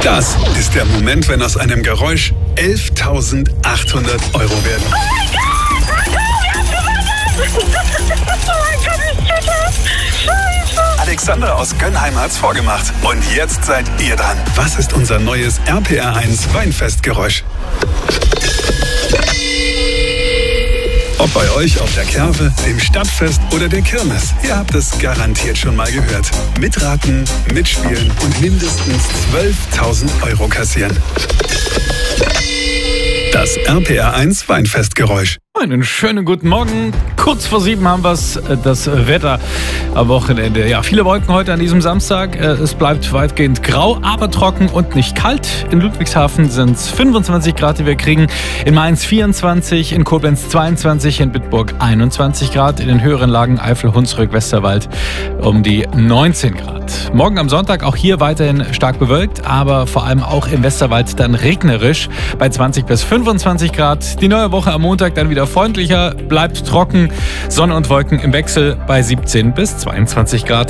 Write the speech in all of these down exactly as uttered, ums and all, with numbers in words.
Das ist der Moment, wenn aus einem Geräusch elftausendachthundert Euro werden. Oh mein Gott! Oh mein Gott, ich tue das! Scheiße! Alexander aus Gönnheim hat's vorgemacht. Und jetzt seid ihr dran. Was ist unser neues R P R eins Weinfestgeräusch? Ob bei euch auf der Kerwe, dem Stadtfest oder der Kirmes, ihr habt es garantiert schon mal gehört. Mitraten, mitspielen und mindestens zwölftausend Euro kassieren. Das R P R eins Weinfestgeräusch. Einen schönen guten Morgen. Kurz vor sieben haben wir es, das Wetter am Wochenende. Ja, viele Wolken heute an diesem Samstag. Es bleibt weitgehend grau, aber trocken und nicht kalt. In Ludwigshafen sind es fünfundzwanzig Grad, die wir kriegen. In Mainz vierundzwanzig, in Koblenz zweiundzwanzig, in Bitburg einundzwanzig Grad. In den höheren Lagen Eifel, Hunsrück, Westerwald um die neunzehn Grad. Morgen am Sonntag auch hier weiterhin stark bewölkt, aber vor allem auch im Westerwald dann regnerisch bei zwanzig bis fünfundzwanzig Grad. Die neue Woche am Montag dann wieder freundlicher, bleibt trocken, Sonne und Wolken im Wechsel bei siebzehn bis zweiundzwanzig Grad.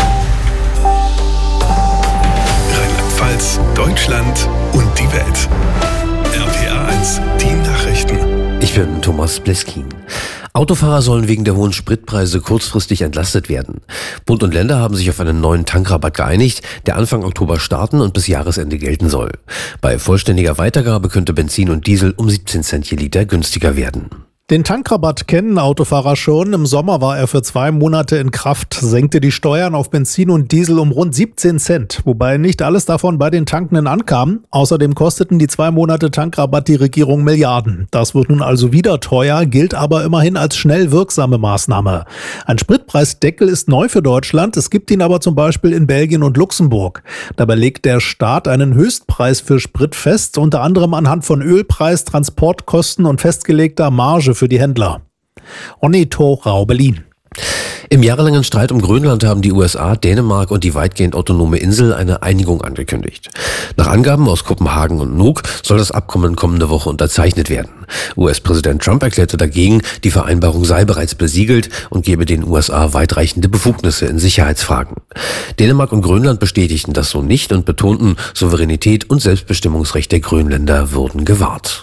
Rheinland-Pfalz, Deutschland und die Welt. R P R eins, die Nachrichten. Ich bin Thomas Bleskin. Autofahrer sollen wegen der hohen Spritpreise kurzfristig entlastet werden. Bund und Länder haben sich auf einen neuen Tankrabatt geeinigt, der Anfang Oktober starten und bis Jahresende gelten soll. Bei vollständiger Weitergabe könnte Benzin und Diesel um siebzehn Cent je Liter günstiger werden. Den Tankrabatt kennen Autofahrer schon. Im Sommer war er für zwei Monate in Kraft, senkte die Steuern auf Benzin und Diesel um rund siebzehn Cent, wobei nicht alles davon bei den Tankenden ankam. Außerdem kosteten die zwei Monate Tankrabatt die Regierung Milliarden. Das wird nun also wieder teuer, gilt aber immerhin als schnell wirksame Maßnahme. Ein Spritpreisdeckel ist neu für Deutschland, es gibt ihn aber zum Beispiel in Belgien und Luxemburg. Dabei legt der Staat einen Höchstpreis für Sprit fest, unter anderem anhand von Ölpreis, Transportkosten und festgelegter Marge für die Händler. Onito Rau, Berlin. Im jahrelangen Streit um Grönland haben die U S A, Dänemark und die weitgehend autonome Insel eine Einigung angekündigt. Nach Angaben aus Kopenhagen und Nuuk soll das Abkommen kommende Woche unterzeichnet werden. U S-Präsident Trump erklärte dagegen, die Vereinbarung sei bereits besiegelt und gebe den U S A weitreichende Befugnisse in Sicherheitsfragen. Dänemark und Grönland bestätigten das so nicht und betonten, Souveränität und Selbstbestimmungsrecht der Grönländer würden gewahrt.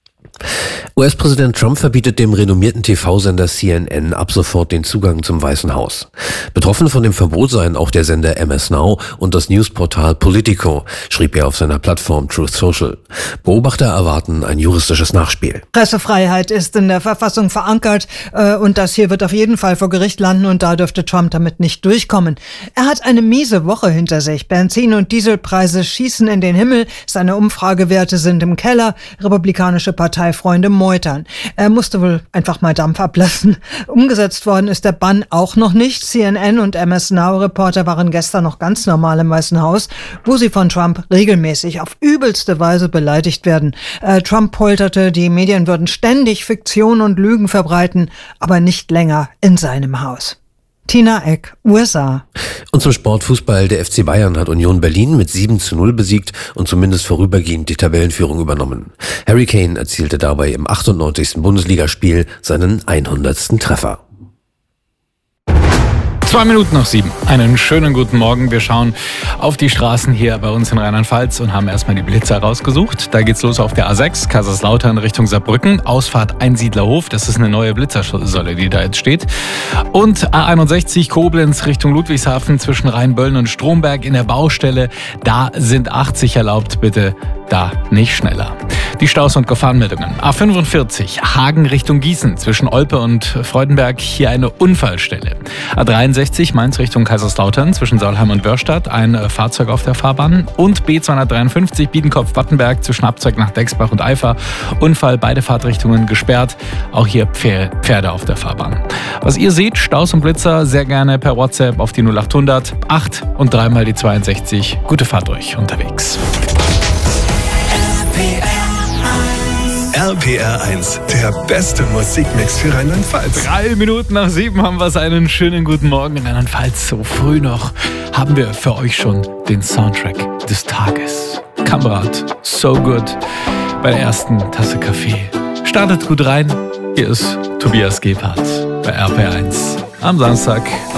U S-Präsident Trump verbietet dem renommierten T V-Sender C N N ab sofort den Zugang zum Weißen Haus. Betroffen von dem Verbot seien auch der Sender M S Now und das Newsportal Politico, schrieb er auf seiner Plattform Truth Social. Beobachter erwarten ein juristisches Nachspiel. Pressefreiheit ist in der Verfassung verankert äh, und das hier wird auf jeden Fall vor Gericht landen und da dürfte Trump damit nicht durchkommen. Er hat eine miese Woche hinter sich. Benzin- und Dieselpreise schießen in den Himmel, seine Umfragewerte sind im Keller, republikanische Parteifreunde meutern. Er musste wohl einfach mal Dampf ablassen. Umgesetzt worden ist der Bann auch noch nicht. C N N und M S Now-Reporter waren gestern noch ganz normal im Weißen Haus, wo sie von Trump regelmäßig auf übelste Weise beleidigt werden. Äh, Trump polterte, die Medien würden ständig Fiktion und Lügen verbreiten, aber nicht länger in seinem Haus. Tina Eck, U S A. Und zum Sportfußball, der F C Bayern hat Union Berlin mit sieben zu null besiegt und zumindest vorübergehend die Tabellenführung übernommen. Harry Kane erzielte dabei im achtundneunzigsten Bundesligaspiel seinen hundertsten Treffer. Zwei Minuten nach sieben. Einen schönen guten Morgen. Wir schauen auf die Straßen hier bei uns in Rheinland-Pfalz und haben erstmal die Blitzer rausgesucht. Da geht's los auf der A sechs, Kaiserslautern Richtung Saarbrücken. Ausfahrt Einsiedlerhof. Das ist eine neue Blitzersäule, die da jetzt steht. Und A einundsechzig Koblenz Richtung Ludwigshafen zwischen Rheinböllen und Stromberg in der Baustelle. Da sind achtzig erlaubt. Bitte da nicht schneller. Die Staus- und Gefahrenmeldungen. A fünfundvierzig Hagen Richtung Gießen zwischen Olpe und Freudenberg. Hier eine Unfallstelle. A dreiundsechzig Mainz Richtung Kaiserslautern zwischen Saulheim und Wörstadt. Ein Fahrzeug auf der Fahrbahn. Und B zweihundertdreiundfünfzig Biedenkopf-Wattenberg zwischen Abzweig nach Dexbach und Eifer. Unfall, beide Fahrtrichtungen gesperrt. Auch hier Pferde auf der Fahrbahn. Was ihr seht, Staus und Blitzer, sehr gerne per WhatsApp auf die null achthundert acht und dreimal die zweiundsechzig. Gute Fahrt euch unterwegs. R P R eins, der beste Musikmix für Rheinland-Pfalz. Drei Minuten nach sieben haben wir es. Einen schönen guten Morgen in Rheinland-Pfalz. So früh noch haben wir für euch schon den Soundtrack des Tages. Kamerad, So Good bei der ersten Tasse Kaffee. Startet gut rein. Hier ist Tobias Gebhardt bei R P R eins am Samstag.